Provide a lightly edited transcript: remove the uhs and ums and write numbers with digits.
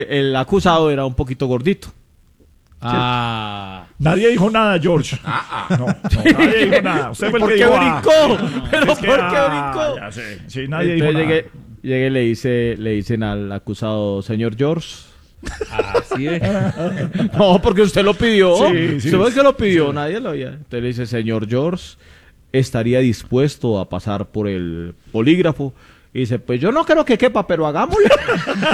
el acusado era un poquito gordito. Nadie dijo nada, George. No, nadie dijo nada. ¿Usted fue el ¿Por que qué dijo, brincó? ¿Pero es que, por qué brincó? Ya sé. Sí, nadie dijo Entonces nada. llegué y le dicen al acusado, señor George. Así es. No, porque usted lo pidió. Sí, Usted fue el que lo pidió, nadie lo había. Entonces le dice, señor George, ¿estaría dispuesto a pasar por el polígrafo? Y dice, pues yo no creo que quepa, pero hagámoslo.